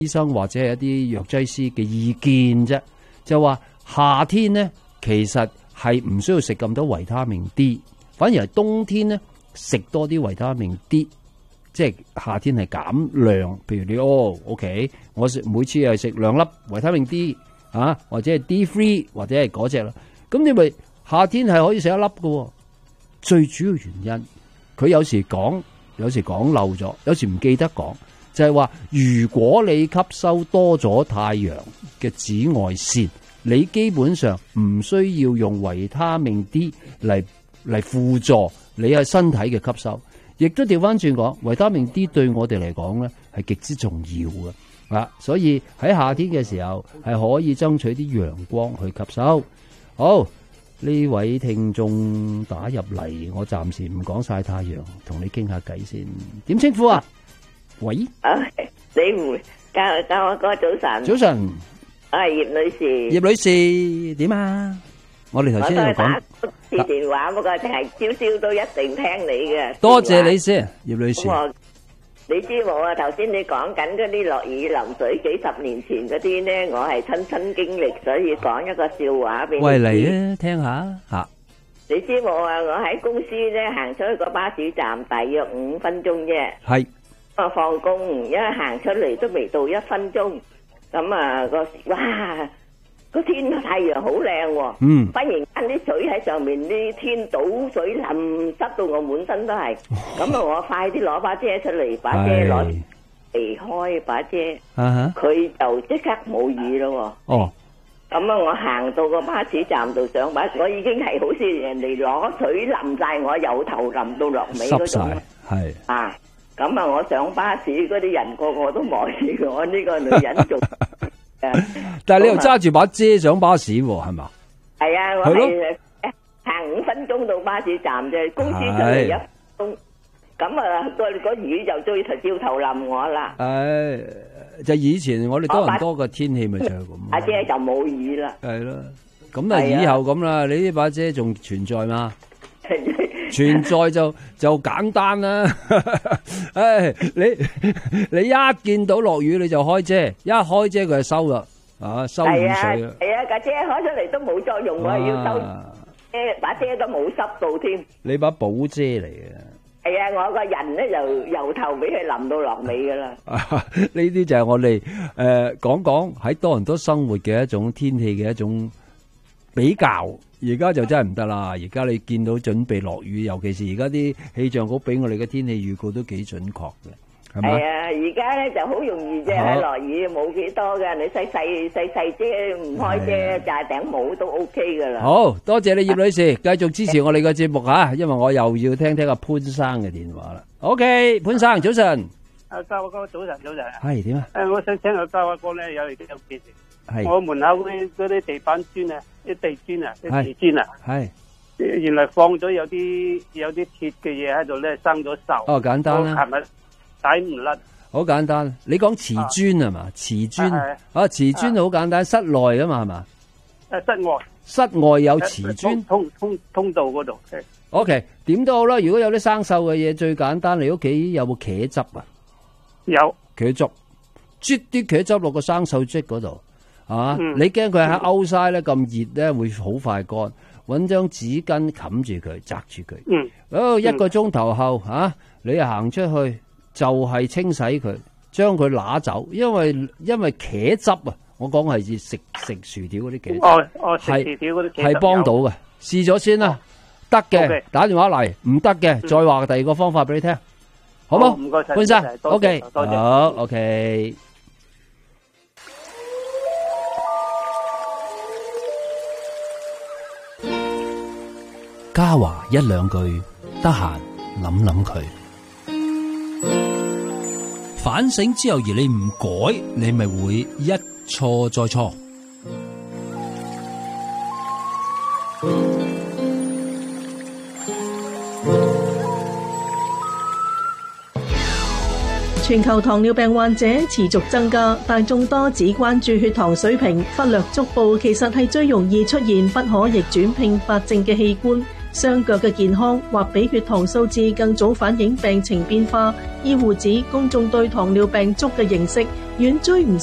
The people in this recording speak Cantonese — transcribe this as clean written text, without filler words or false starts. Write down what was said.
醫生或者係一啲藥劑師嘅意見啫，就話夏天咧其實係唔需要食咁多維他命 D， 反而係冬天咧食多啲維他命 D， 即係夏天係減量。譬如你OK， 我每次係食2粒維他命 D 啊，或者係 D3 或者係嗰隻啦，咁你咪夏天係可以食1粒嘅。最主要原因，佢有時講漏咗，有時唔記得講。就係話，如果你吸收多咗太陽嘅紫外線，你基本上唔需要用維他命 D 嚟輔助你係身體嘅吸收。亦都調翻轉講，維他命 D 對我哋嚟講咧係極之重要嘅啊！所以喺夏天嘅時候係可以爭取啲陽光去吸收。好，呢位聽眾打入嚟，我暫時唔講曬太陽，同你傾下偈先。點稱呼啊？喂， 你唔教我哥早晨。 早晨， 我係葉女士。 葉女士點啊？我哋頭先喺度講次電話，不過淨係朝朝都一定聽你嘅。 多謝你先，葉女士。 你知冇啊？頭先你講緊嗰啲落雨淋水，幾十年前嗰啲咧，我係親身經歷，所以講一個笑話俾你。喂， 嚟啊，聽下吓。 你知冇啊？我喺公司咧行出去個巴士站，大約5分鐘啫。係。我放工，因為行出嚟都未到1分鐘，咁啊哇個天太陽好靚喎，忽然間啲水喺上面，啲天倒水淋濕到我滿身都係，咁啊我快啲攞把遮出嚟，把遮攞離開把遮，佢就即刻冇雨咯。哦，咁啊我行到個巴士站度上巴，我已經係好似人哋攞水淋晒我，由頭淋到落尾嗰種，係啊。咁啊！我上巴士嗰啲人個個都望住我呢個女人做， 但係你又揸住把遮上巴士喎，係嘛？ 係啊，我係行5分鐘到巴士站啫，公司出嚟1分鐘，咁啊個雨就最照頭淋我啦。 就以前我哋多倫多嘅天氣咪就係咁。 把遮就冇雨啦。係咯， 咁啊以後咁啦，你呢把遮仲存在嗎？存在就簡單啦，你一見到落雨你就開遮，一開遮佢就收啦，收雨水啦。係啊，架遮開出嚟都冇作用，我係要收遮，把遮都冇濕到添。你把寶遮嚟嘅。係啊，我個人咧就由頭俾佢淋到落尾噶啦。 呢啲就係我哋講喺多倫多生活嘅一種天氣嘅一種比較。而家就真係唔得啦！而家你見到準備落雨，尤其是而家啲氣象局俾我哋嘅天氣預告都幾準確嘅，係咪？ 係啊！而家咧就好容易啫，落雨冇幾多嘅，你細遮唔開遮，戴頂帽都 OK 噶啦。 好多謝你葉女士，繼續支持我哋嘅節目嚇，因為我又要聽阿潘生嘅電話啦。OK， 潘生早晨。 嘉華哥早晨。 係點啊？ 我想請個嘉華哥咧有件事。我門口嗰啲地板磚啊，啲地磚啊，啲地磚啊，係原來放咗有啲鐵嘅嘢喺度咧，生咗銹。 哦，簡單啦， 係咪洗唔甩？ 好簡單，你講瓷磚係嘛？瓷磚瓷磚好簡單，室內噶嘛係嘛？室外有瓷磚， 通道嗰度。 OK， 點都好啦。如果有啲生銹嘅嘢，最簡單，你屋企有冇茄汁啊？ 有茄汁，啜啲茄汁落個生銹漬嗰度。你驚佢喺歐曬咧咁熱咧會好快乾，搵張紙巾冚住佢，紮住佢。1個鐘頭後你行出去就係清洗佢，將佢拿走，因為茄汁啊，我講係食薯條嗰啲茄汁。 食薯條嗰啲係幫到嘅，試咗先啦。得嘅打電話嚟，唔得嘅再話第二個方法俾你聽，好冇？唔該晒，潘生。OK， 好 OK。嘉華一兩句，得閒諗諗佢，反省之後而你唔改，你咪會一錯再錯。 全球糖尿病患者持續增加，大眾多只關注血糖水平，忽略足部其實係最容易出現不可逆轉併發症嘅器官。 雙腳嘅健康或比血糖數字更早反映病情變化。醫護指公眾對糖尿病足嘅認識遠追唔